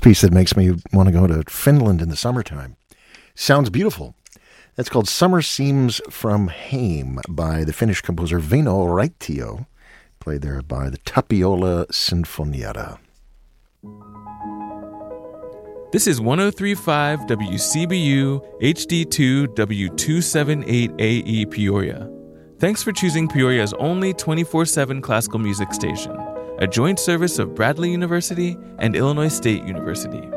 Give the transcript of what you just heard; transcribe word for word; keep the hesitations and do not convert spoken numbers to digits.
piece that makes me want to go to Finland in the summertime. Sounds beautiful. That's called Summer Seems from Heim by the Finnish composer Väinö Raitio, played there by the Tapiola Sinfonietta. This is one oh three point five W C B U H D two W two seventy-eight A E Peoria. Thanks for choosing Peoria's only twenty-four seven classical music station, a joint service of Bradley University and Illinois State University.